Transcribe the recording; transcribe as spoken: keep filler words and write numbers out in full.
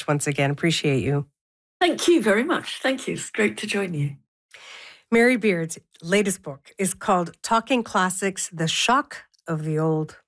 much once again. Appreciate you. Thank you very much. Thank you. It's great to join you. Mary Beard's latest book is called Talking Classics, The Shock of the Old.